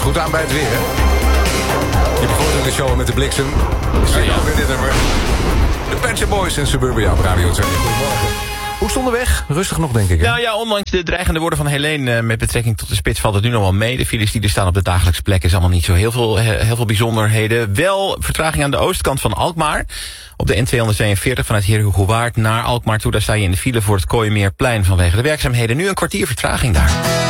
goed aan bij het weer, hè? Je begon in de show met de bliksem. Zit ook in dit nummer. De Pet Shop Boys en Suburbia op Radio 2. Goedemorgen. Hoe stond de weg? Rustig nog, denk ik. Hè? Nou ja, ondanks de dreigende woorden van Helene met betrekking tot de spits valt het nu nog wel mee. De files die er staan op de dagelijkse plek is allemaal niet zo heel veel bijzonderheden. Wel vertraging aan de oostkant van Alkmaar. Op de N242 vanuit Heerhugowaard naar Alkmaar toe. Daar sta je in de file voor het Kooimeerplein vanwege de werkzaamheden. Nu een kwartier vertraging daar.